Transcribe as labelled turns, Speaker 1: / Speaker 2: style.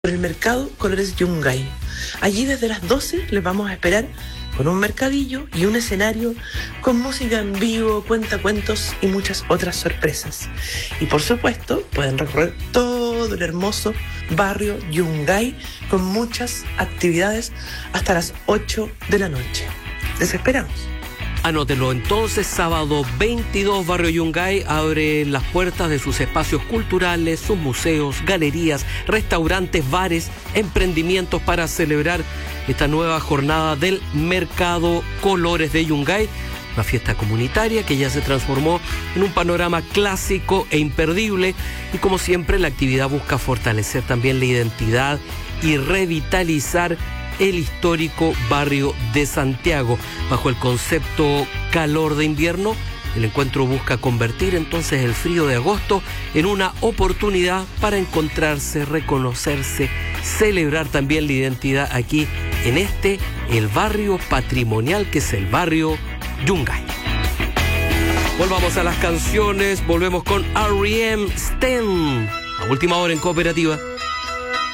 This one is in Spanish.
Speaker 1: por el mercado Colores Yungay. Allí desde las 12 les vamos a esperar con un mercadillo y un escenario con música en vivo, cuentacuentos y muchas otras sorpresas. Y por supuesto pueden recorrer todo el hermoso barrio Yungay con muchas actividades hasta las 8 de la noche. Les esperamos.
Speaker 2: Anótelo entonces, sábado 22, Barrio Yungay abre las puertas de sus espacios culturales, sus museos, galerías, restaurantes, bares, emprendimientos para celebrar esta nueva jornada del Mercado Colores de Yungay, una fiesta comunitaria que ya se transformó en un panorama clásico e imperdible, y como siempre la actividad busca fortalecer también la identidad y revitalizar el histórico barrio de Santiago. Bajo el concepto calor de invierno, el encuentro busca convertir entonces el frío de agosto en una oportunidad para encontrarse, reconocerse, celebrar también la identidad aquí en el barrio patrimonial que es el barrio Yungay. Volvamos a las canciones, volvemos con R.E.M. Sten, a última hora en Cooperativa.